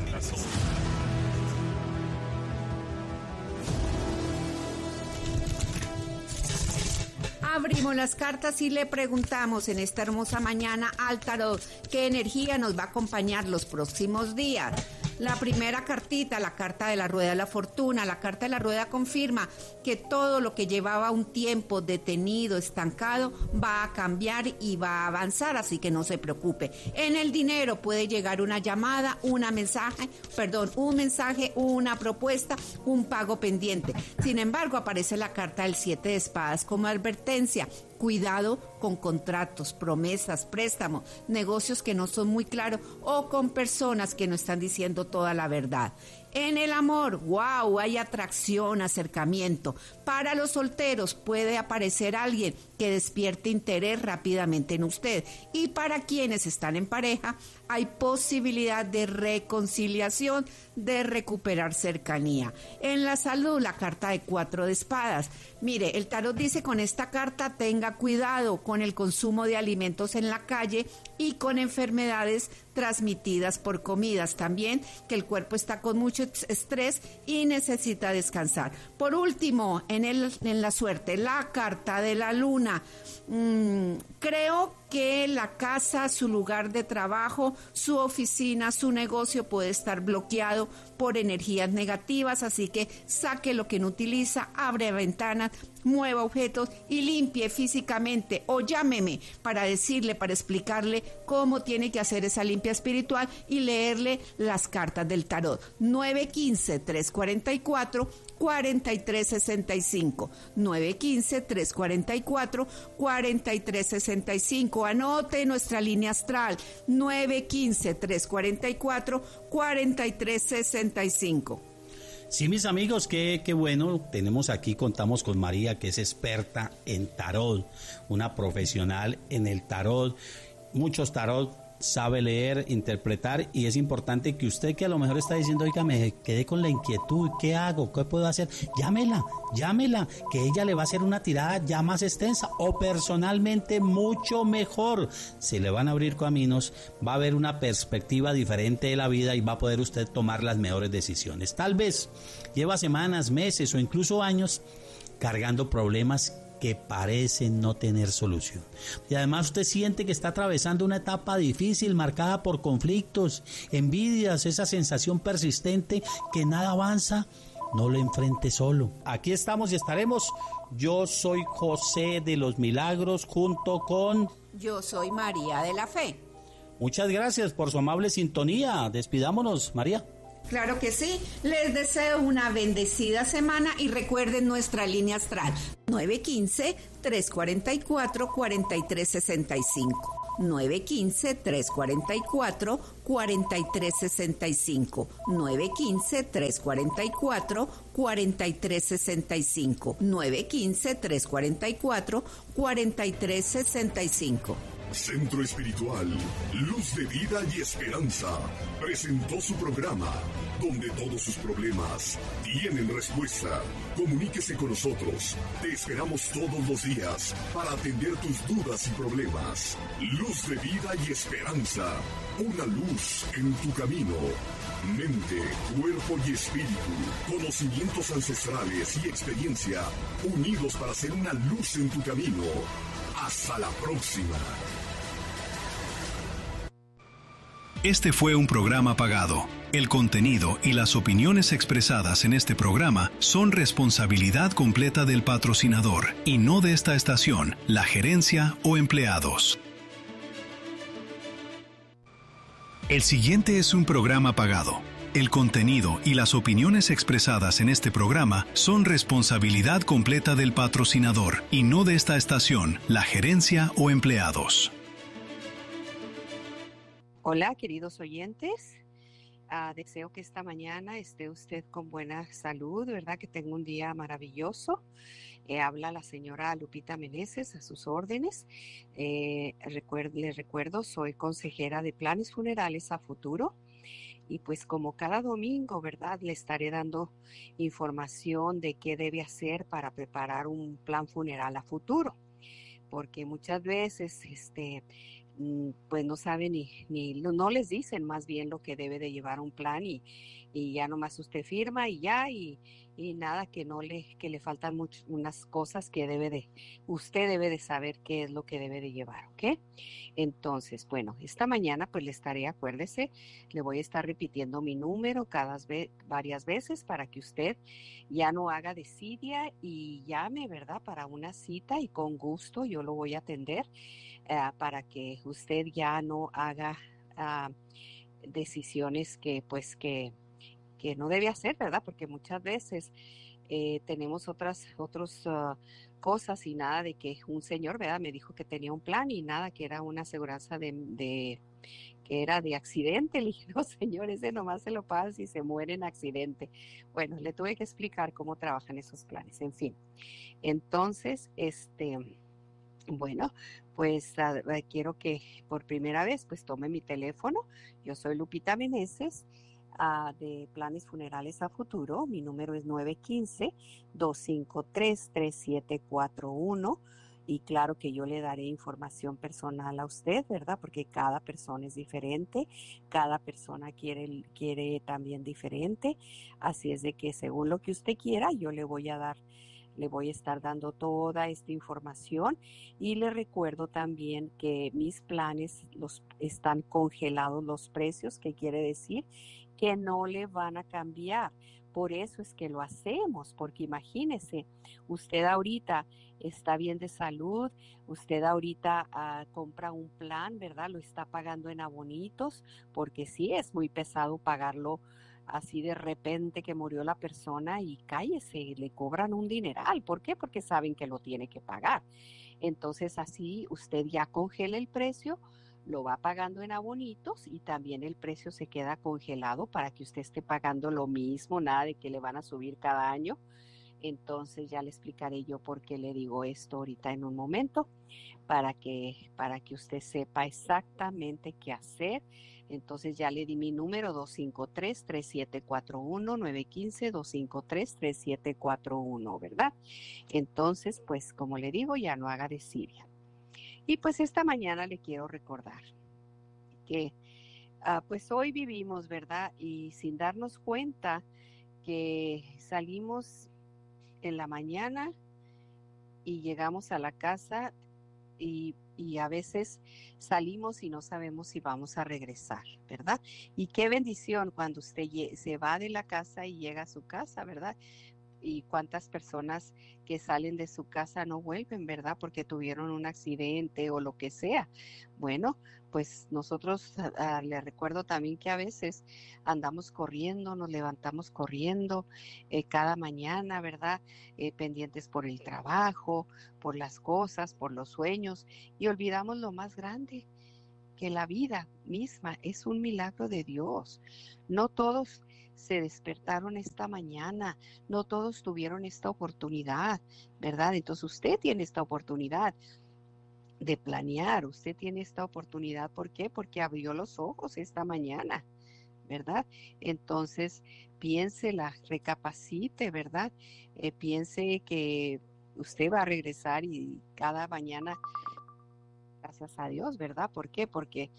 Abrimos las cartas y le preguntamos en esta hermosa mañana al tarot qué energía nos va a acompañar los próximos días. La primera cartita, la carta de la rueda de la fortuna, la carta de la rueda confirma que todo lo que llevaba un tiempo detenido, estancado, va a cambiar y va a avanzar, así que no se preocupe. En el dinero puede llegar una llamada, un mensaje, una propuesta, un pago pendiente. Sin embargo, aparece la carta del 7 de espadas como advertencia. Cuidado con contratos, promesas, préstamos, negocios que no son muy claros o con personas que no están diciendo toda la verdad. En el amor, wow, hay atracción, acercamiento. Para los solteros puede aparecer alguien que despierte interés rápidamente en usted. Y para quienes están en pareja, hay posibilidad de reconciliación, de recuperar cercanía. En la salud, la carta de 4 de espadas. Mire, el tarot dice con esta carta tenga cuidado con el consumo de alimentos en la calle y con enfermedades transmitidas por comidas. También que el cuerpo está con mucho estrés y necesita descansar. Por último, en la suerte, la carta de la luna. Creo que la casa, su lugar de trabajo, su oficina, su negocio puede estar bloqueado por energías negativas, así que saque lo que no utiliza, abre ventanas, mueva objetos y limpie físicamente, o llámeme para decirle, para explicarle cómo tiene que hacer esa limpia espiritual y leerle las cartas del tarot. 915-344-4365, 915-344-4365. Anote nuestra línea astral, 915-344-4365. Sí, mis amigos, qué bueno, contamos con María, que es experta en tarot, una profesional en el tarot, muchos tarot, sabe leer, interpretar, y es importante que usted, que a lo mejor está diciendo, oiga, me quedé con la inquietud, ¿qué hago? ¿Qué puedo hacer? Llámela, que ella le va a hacer una tirada ya más extensa, o personalmente mucho mejor. Se le van a abrir caminos, va a haber una perspectiva diferente de la vida y va a poder usted tomar las mejores decisiones. Tal vez lleva semanas, meses o incluso años cargando problemas que parecen no tener solución. Y además usted siente que está atravesando una etapa difícil marcada por conflictos, envidias, esa sensación persistente que nada avanza. No lo enfrente solo. Aquí estamos y estaremos. Yo soy José de los Milagros junto con... Yo soy María de la Fe. Muchas gracias por su amable sintonía. Despidámonos, María. Claro que sí. Les deseo una bendecida semana y recuerden nuestra línea astral 915-344-4365. 915-344-4365. 915-344-4365. 915-344-4365. Centro Espiritual, Luz de Vida y Esperanza, presentó su programa, donde todos sus problemas tienen respuesta. Comuníquese con nosotros. Te esperamos todos los días para atender tus dudas y problemas. Luz de Vida y Esperanza, una luz en tu camino. Mente, cuerpo y espíritu, conocimientos ancestrales y experiencia, unidos para ser una luz en tu camino. Hasta la próxima. Este fue un programa pagado. El contenido y las opiniones expresadas en este programa son responsabilidad completa del patrocinador y no de esta estación, la gerencia o empleados. El siguiente es un programa pagado. El contenido y las opiniones expresadas en este programa son responsabilidad completa del patrocinador y no de esta estación, la gerencia o empleados. Hola, queridos oyentes. Deseo que esta mañana esté usted con buena salud, ¿verdad? Que tenga un día maravilloso. Habla la señora Lupita Meneses a sus órdenes. Les recuerdo, soy consejera de planes funerales a futuro. Y pues como cada domingo, ¿verdad? Le estaré dando información de qué debe hacer para preparar un plan funeral a futuro. Porque muchas veces, pues no saben no les dicen más bien lo que debe de llevar un plan y ya nomás usted firma y ya y nada que le faltan unas cosas que usted debe de saber qué es lo que debe de llevar, ¿ok? Entonces, bueno, esta mañana pues acuérdese, le voy a estar repitiendo mi número varias veces para que usted ya no haga desidia y llame, ¿verdad? Para una cita y con gusto yo lo voy a atender. Para que usted ya no haga decisiones que no debe hacer, ¿verdad? Porque muchas veces tenemos otras cosas y nada de que un señor, ¿verdad? Me dijo que tenía un plan y nada, que era una aseguranza que era de accidente. Le dije, no, señor, ese nomás se lo paga si se muere en accidente. Bueno, le tuve que explicar cómo trabajan esos planes, en fin. Entonces, bueno, pues quiero que por primera vez pues tome mi teléfono. Yo soy Lupita Meneses de Planes Funerales a Futuro. Mi número es 915-253-3741 y claro que yo le daré información personal a usted, ¿verdad? Porque cada persona es diferente, cada persona quiere también diferente. Así es de que según lo que usted quiera, yo le voy a estar dando toda esta información y le recuerdo también que mis planes están congelados los precios, que quiere decir que no le van a cambiar. Por eso es que lo hacemos, porque imagínese, usted ahorita está bien de salud, usted ahorita compra un plan, ¿verdad? Lo está pagando en abonitos, porque sí es muy pesado pagarlo así de repente que murió la persona y cállese, le cobran un dineral. ¿Por qué? Porque saben que lo tiene que pagar. Entonces así usted ya congela el precio, lo va pagando en abonitos y también el precio se queda congelado para que usted esté pagando lo mismo, nada de que le van a subir cada año. Entonces ya le explicaré yo por qué le digo esto ahorita en un momento, para que usted sepa exactamente qué hacer. Entonces ya le di mi número 253-3741, 915-253-3741, ¿verdad? Entonces, pues como le digo, ya no haga desidia. Y pues esta mañana le quiero recordar que pues hoy vivimos, ¿verdad? Y sin darnos cuenta que salimos en la mañana y llegamos a la casa y a veces salimos y no sabemos si vamos a regresar, ¿verdad? Y qué bendición cuando usted se va de la casa y llega a su casa, ¿verdad? Y cuántas personas que salen de su casa no vuelven, ¿verdad? Porque tuvieron un accidente o lo que sea. Bueno, pues nosotros le recuerdo también que a veces andamos corriendo, nos levantamos corriendo cada mañana, ¿verdad? Pendientes por el trabajo, por las cosas, por los sueños, y olvidamos lo más grande, que la vida misma es un milagro de Dios. No todos se despertaron esta mañana, no todos tuvieron esta oportunidad, ¿verdad? Entonces usted tiene esta oportunidad de planear, usted tiene esta oportunidad, ¿por qué? Porque abrió los ojos esta mañana, ¿verdad? Entonces piénsela, recapacite, ¿verdad? Piense que usted va a regresar y cada mañana, gracias a Dios, ¿verdad? ¿Por qué? Porque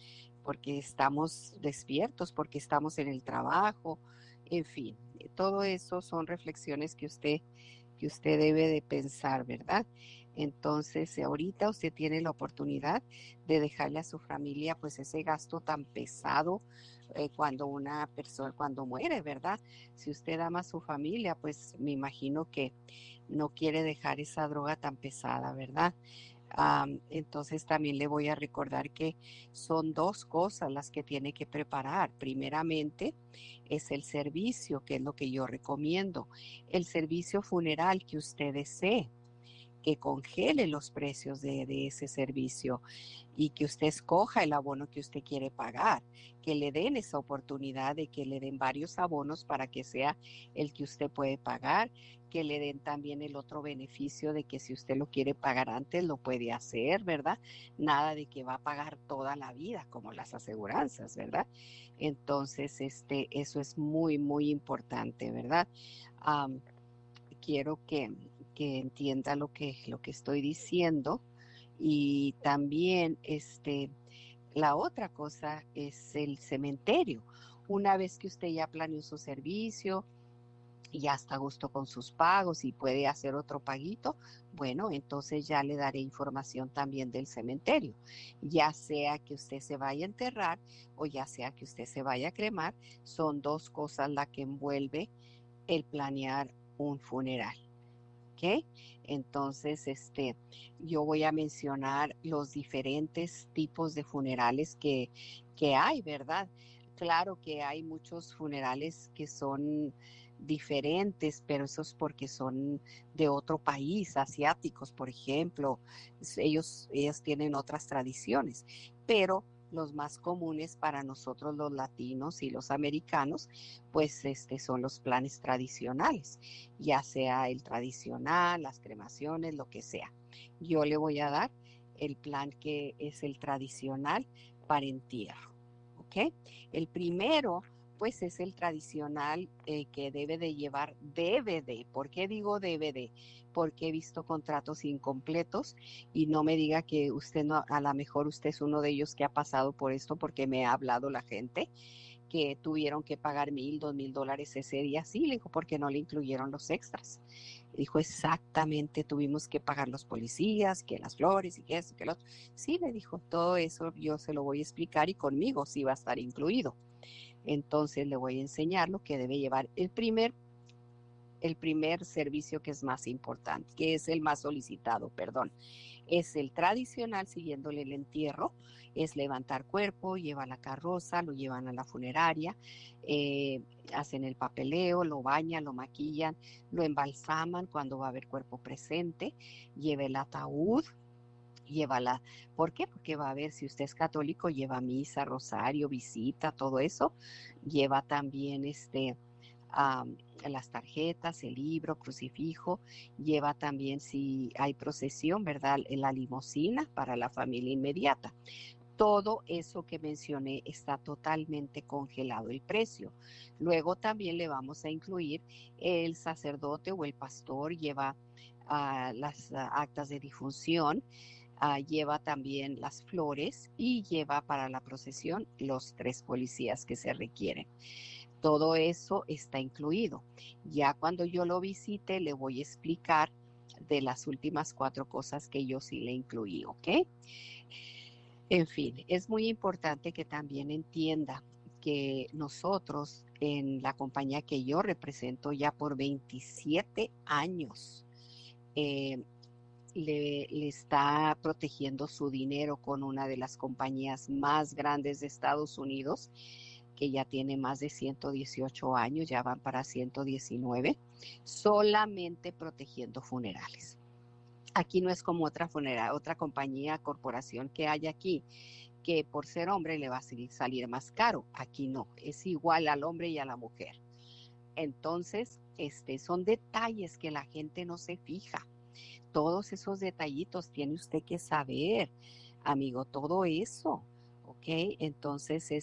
estamos despiertos, porque estamos en el trabajo, en fin, todo eso son reflexiones que usted debe de pensar, ¿verdad? Entonces, ahorita usted tiene la oportunidad de dejarle a su familia pues ese gasto tan pesado cuando una persona, cuando muere, ¿verdad? Si usted ama a su familia, pues me imagino que no quiere dejar esa droga tan pesada, ¿verdad? Entonces también le voy a recordar que son dos cosas las que tiene que preparar. Primeramente es el servicio, que es lo que yo recomiendo. El servicio funeral que usted desee, que congele los precios de ese servicio y que usted escoja el abono que usted quiere pagar, que le den esa oportunidad de que le den varios abonos para que sea el que usted puede pagar, que le den también el otro beneficio de que si usted lo quiere pagar antes lo puede hacer, ¿verdad? Nada de que va a pagar toda la vida como las aseguranzas, ¿verdad? Entonces, eso es muy, muy importante, ¿verdad? Quiero que entienda lo que estoy diciendo. Y también la otra cosa es el cementerio. Una vez que usted ya planeó su servicio y ya está a gusto con sus pagos y puede hacer otro paguito, bueno, entonces ya le daré información también del cementerio, ya sea que usted se vaya a enterrar o ya sea que usted se vaya a cremar. Son dos cosas las que envuelve el planear un funeral. ¿Okay? Entonces, yo voy a mencionar los diferentes tipos de funerales que hay, ¿verdad? Claro que hay muchos funerales que son diferentes, pero eso es porque son de otro país, asiáticos, por ejemplo. Ellos tienen otras tradiciones, pero los más comunes para nosotros los latinos y los americanos, pues son los planes tradicionales, ya sea el tradicional, las cremaciones, lo que sea. Yo le voy a dar el plan que es el tradicional para entierro, ¿ok? El primero, pues es el tradicional que debe de llevar DVD. ¿Por qué digo DVD? Porque he visto contratos incompletos y no me diga que usted no, a lo mejor usted es uno de ellos que ha pasado por esto, porque me ha hablado la gente que tuvieron que pagar $1,000, $2,000 ese día. Sí, le dijo, porque no le incluyeron los extras. Dijo, exactamente, tuvimos que pagar los policías, que las flores y que eso, que lo otro. Sí, le dijo, todo eso yo se lo voy a explicar y conmigo sí va a estar incluido. Entonces le voy a enseñar lo que debe llevar el primer servicio, que es más importante, que es el más solicitado, perdón. Es el tradicional, siguiéndole el entierro, es levantar cuerpo, lleva la carroza, lo llevan a la funeraria, hacen el papeleo, lo bañan, lo maquillan, lo embalsaman cuando va a haber cuerpo presente, lleva el ataúd, llévala. ¿Por qué? Porque va a ver, si usted es católico, lleva misa, rosario, visita, todo eso. Lleva también las tarjetas, el libro, crucifijo. Lleva también, si hay procesión, ¿verdad?, la limusina para la familia inmediata. Todo eso que mencioné está totalmente congelado el precio. Luego también le vamos a incluir el sacerdote o el pastor, lleva las actas de difunción, lleva también las flores y lleva para la procesión los 3 policías que se requieren. Todo eso está incluido. Ya cuando yo lo visite le voy a explicar de las últimas 4 cosas que yo sí le incluí, ¿ok? En fin, es muy importante que también entienda que nosotros en la compañía que yo represento ya por 27 años, le está protegiendo su dinero con una de las compañías más grandes de Estados Unidos, que ya tiene más de 118 años, ya van para 119, solamente protegiendo funerales. Aquí no es como otra compañía, corporación que hay aquí, que por ser hombre le va a salir más caro. Aquí no, es igual al hombre y a la mujer. Entonces, son detalles que la gente no se fija. Todos esos detallitos tiene usted que saber, amigo, todo eso, ¿ok? Entonces,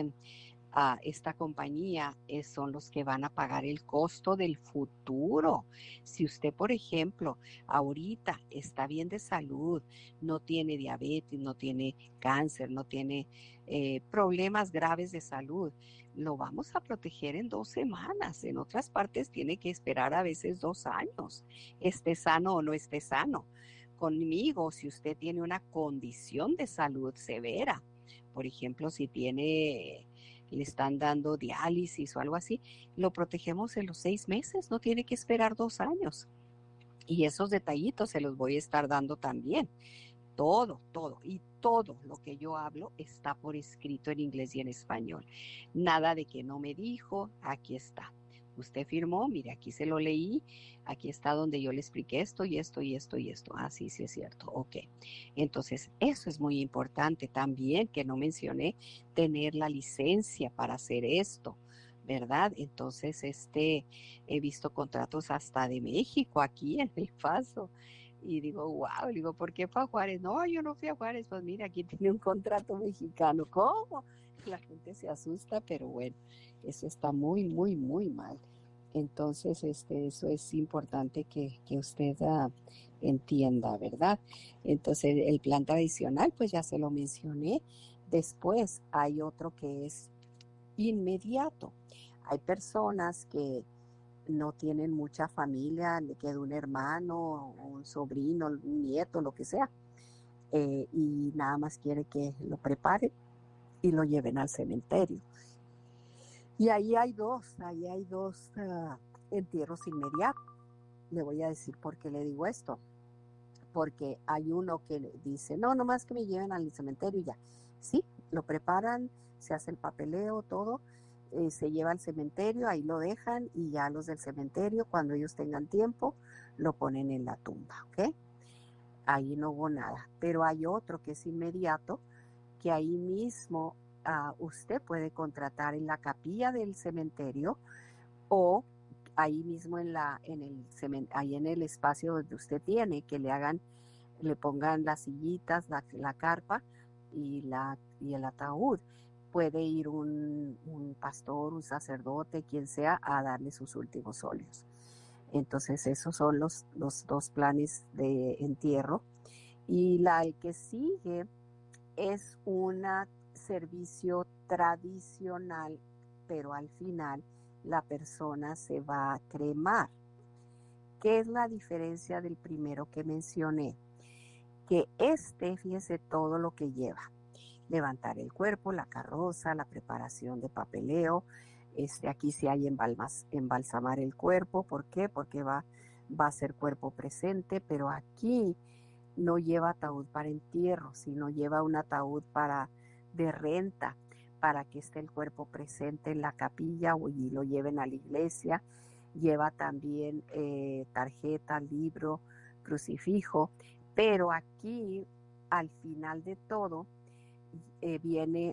esta compañía son los que van a pagar el costo del futuro. Si usted, por ejemplo, ahorita está bien de salud, no tiene diabetes, no tiene cáncer, no tiene problemas graves de salud, lo vamos a proteger en 2 semanas. En otras partes tiene que esperar a veces 2 años, esté sano o no esté sano. Conmigo, si usted tiene una condición de salud severa, por ejemplo, si le están dando diálisis o algo así, lo protegemos en los 6 meses, no tiene que esperar 2 años. Y esos detallitos se los voy a estar dando también. Todo lo que yo hablo está por escrito en inglés y en español. Nada de que no me dijo, aquí está. Usted firmó, mire, aquí se lo leí, aquí está donde yo le expliqué esto y esto y esto y esto. Ah, sí es cierto, ok. Entonces, eso es muy importante también, que no mencioné, tener la licencia para hacer esto, ¿verdad? Entonces, he visto contratos hasta de México aquí en El Paso. Y digo, wow, digo, ¿por qué fue a Juárez? No, yo no fui a Juárez, pues mira, aquí tiene un contrato mexicano. ¿Cómo? La gente se asusta, pero bueno, eso está muy, muy, muy mal. Entonces, eso es importante que usted entienda, ¿verdad? Entonces, el plan tradicional, pues ya se lo mencioné. Después hay otro que es inmediato. Hay personas que no tienen mucha familia, le queda un hermano, un sobrino, un nieto, lo que sea, y nada más quiere que lo preparen y lo lleven al cementerio. Y ahí hay dos entierros inmediatos. Le voy a decir por qué le digo esto. Porque hay uno que dice, no, nomás que me lleven al cementerio y ya. Sí, lo preparan, se hace el papeleo, todo, se lleva al cementerio, ahí lo dejan y ya los del cementerio, cuando ellos tengan tiempo, lo ponen en la tumba, ¿ok? Ahí no hubo nada. Pero hay otro que es inmediato, que ahí mismo usted puede contratar en la capilla del cementerio o ahí mismo ahí en el espacio donde usted tiene, que le pongan las sillitas, la carpa y el ataúd. Puede ir un pastor, un sacerdote, quien sea, a darle sus últimos óleos. Entonces, esos son los 2 planes de entierro. Y el que sigue es un servicio tradicional, pero al final la persona se va a cremar. ¿Qué es la diferencia del primero que mencioné? Que fíjese todo lo que lleva. Levantar el cuerpo, la carroza, la preparación de papeleo. Aquí sí hay embalsamar el cuerpo. ¿Por qué? Porque va a ser cuerpo presente, pero aquí no lleva ataúd para entierro, sino lleva un ataúd de renta, para que esté el cuerpo presente en la capilla y lo lleven a la iglesia. Lleva también tarjeta, libro, crucifijo, pero aquí al final de todo viene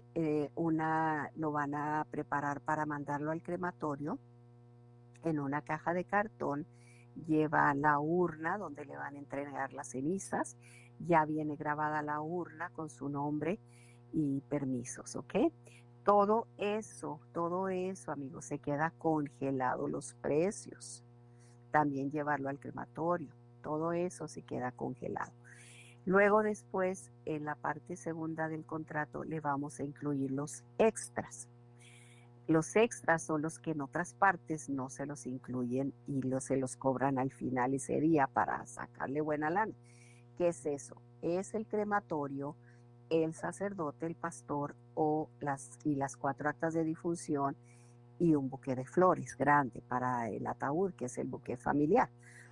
lo van a preparar para mandarlo al crematorio en una caja de cartón. Lleva la urna donde le van a entregar las cenizas, ya viene grabada la urna con su nombre y permisos, ¿ok? Todo eso, amigos, se queda congelado, los precios. También llevarlo al crematorio, todo eso se queda congelado. Luego después, en la parte segunda del contrato, le vamos a incluir los extras. Los extras son los que en otras partes no se los incluyen y se los cobran al final ese día para sacarle buena lana. ¿Qué es eso? Es el crematorio, el sacerdote, el pastor las 4 actas de difunción y un buque de flores grande para el ataúd, que es el buque familiar.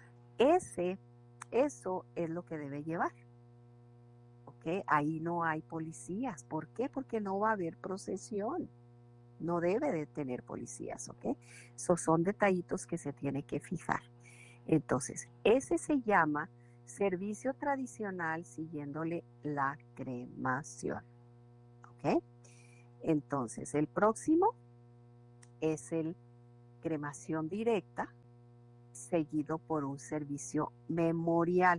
Eso es lo que debe llevar. ¿Okay? Ahí no hay policías. ¿Por qué? Porque no va a haber procesión. No debe de tener policías, ¿ok? Esos son detallitos que se tiene que fijar. Entonces, ese se llama servicio tradicional siguiéndole la cremación, ¿ok? Entonces, el próximo es el cremación directa, seguido por un servicio memorial.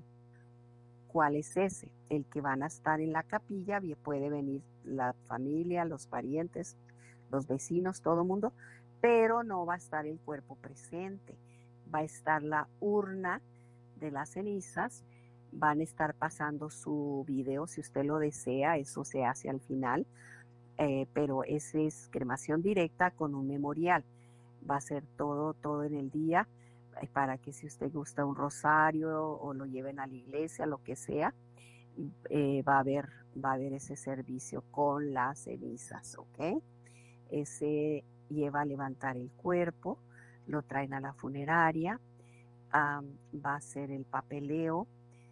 ¿Cuál es ese? El que van a estar en la capilla, puede venir la familia, los parientes, los vecinos, todo el mundo, pero no va a estar el cuerpo presente. Va a estar la urna de las cenizas, van a estar pasando su video si usted lo desea, eso se hace al final, pero ese es cremación directa con un memorial. Va a ser todo en el día, para que si usted gusta un rosario o lo lleven a la iglesia, lo que sea, va a haber ese servicio con las cenizas, ¿ok? Ese lleva a levantar el cuerpo, lo traen a la funeraria, va a ser el papeleo,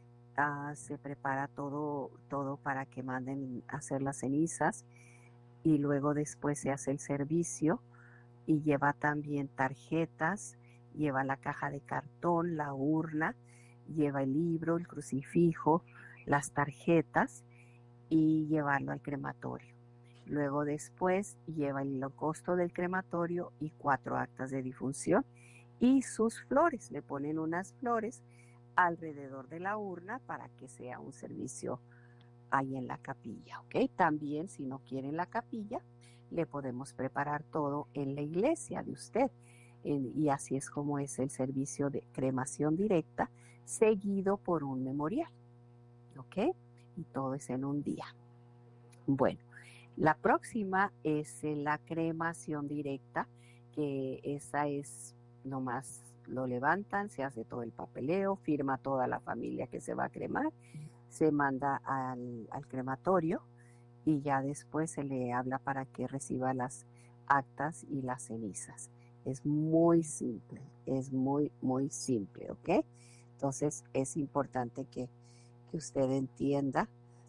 se prepara todo para que manden a hacer las cenizas y luego después se hace el servicio y lleva también tarjetas, lleva la caja de cartón, la urna, lleva el libro, el crucifijo, las tarjetas y llevarlo al crematorio. Luego después lleva el costo del crematorio y 4 actas de difunción y sus flores. Le ponen unas flores alrededor de la urna para que sea un servicio ahí en la capilla, ¿ok? También si no quieren la capilla, le podemos preparar todo en la iglesia de usted. Y así es como es el servicio de cremación directa, seguido por un memorial, ¿ok? Y todo es en un día. Bueno. La próxima es la cremación directa, que esa es nomás lo levantan, se hace todo el papeleo, firma toda la familia que se va a cremar, se manda al crematorio y ya después se le habla para que reciba las actas y las cenizas. Es muy simple, es muy, muy simple, ¿ok? Entonces es importante que usted entienda,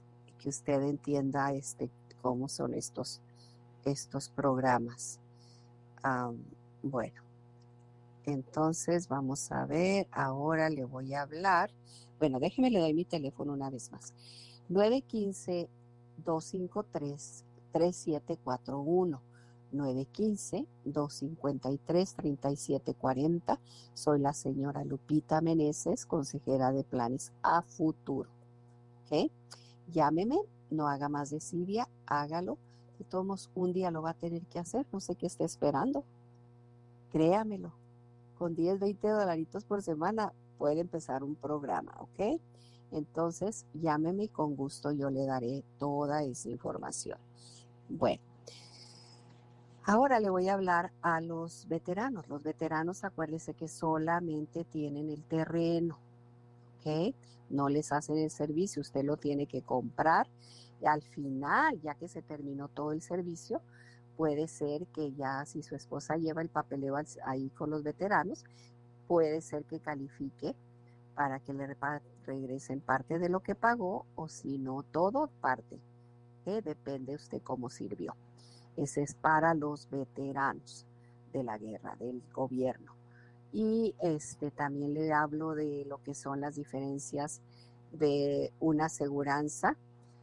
cómo son estos programas. Bueno, entonces vamos a ver, ahora le voy a hablar. Bueno, déjeme, le doy mi teléfono una vez más. 915-253-3741. 915-253-3740. Soy la señora Lupita Meneses, consejera de planes a futuro. ¿Ok? Llámeme. No haga más desidia, hágalo. De todos modos, un día lo va a tener que hacer, no sé qué esté esperando. Créamelo, con 10, 20 dolaritos por semana puede empezar un programa, ¿ok? Entonces, llámeme y con gusto yo le daré toda esa información. Bueno, ahora le voy a hablar a los veteranos. Los veteranos, acuérdense que solamente tienen el terreno, ¿ok? No les hacen el servicio, usted lo tiene que comprar. Y al final, ya que se terminó todo el servicio, puede ser que ya si su esposa lleva el papeleo ahí con los veteranos, puede ser que califique para que le regresen parte de lo que pagó o si no, todo parte. Depende usted cómo sirvió. Ese es para los veteranos de la guerra, del gobierno. Y también le hablo de lo que son las diferencias de una aseguranza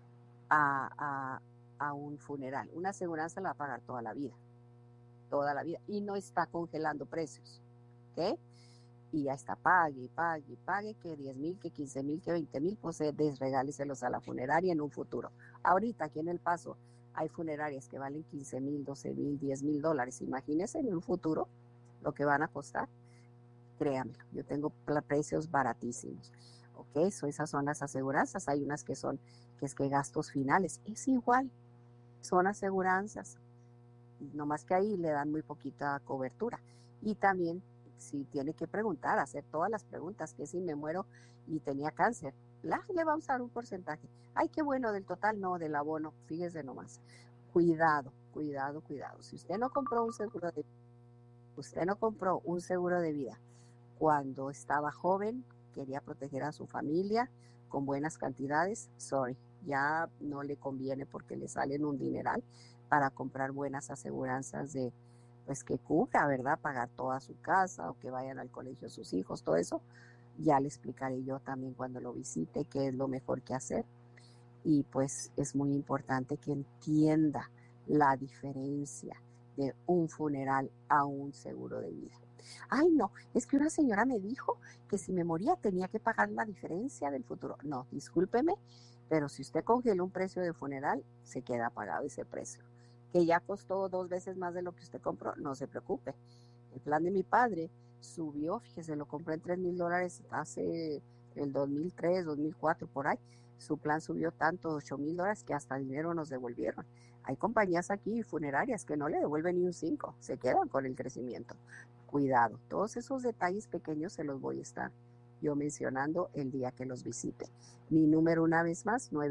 a un funeral. Una aseguranza la va a pagar toda la vida, y no está congelando precios, ¿ok? Y ya está, pague, que 10,000, que 15,000, que 20,000, pues desregáleselos a la funeraria en un futuro. Ahorita aquí en El Paso hay funerarias que valen 15,000, 12,000, 10,000 dólares. Imagínense en un futuro lo que van a costar. Créanme, yo tengo precios baratísimos. Ok, esas son las aseguranzas. Hay unas que es que gastos finales. Es igual, son aseguranzas. nomás que ahí le dan muy poquita cobertura. Y también, si tiene que preguntar, hacer todas las preguntas, que si me muero y tenía cáncer, le vamos a dar un porcentaje. Ay, qué bueno, del total, no, del abono, fíjese nomás. Cuidado, cuidado, cuidado. Si usted no compró un seguro de vida cuando estaba joven, quería proteger a su familia con buenas cantidades, sorry, ya no le conviene porque le salen un dineral para comprar buenas aseguranzas de, pues que cubra, ¿verdad? Pagar toda su casa o que vayan al colegio sus hijos, todo eso. Ya le explicaré yo también cuando lo visite qué es lo mejor que hacer. Y pues es muy importante que entienda la diferencia de un funeral a un seguro de vida. Ay, no, es que una señora me dijo que si me moría tenía que pagar la diferencia del futuro. No, discúlpeme, pero si usted congela un precio de funeral, se queda pagado ese precio. Que ya costó 2 veces más de lo que usted compró, no se preocupe. El plan de mi padre subió, fíjese, lo compré en $3,000 hace el 2003, 2004, por ahí. Su plan subió tanto, $8,000, que hasta dinero nos devolvieron. Hay compañías aquí funerarias que no le devuelven ni un 5, se quedan con el crecimiento. Cuidado, todos esos detalles pequeños se los voy a estar yo mencionando el día que los visite. Mi número, una vez más, 9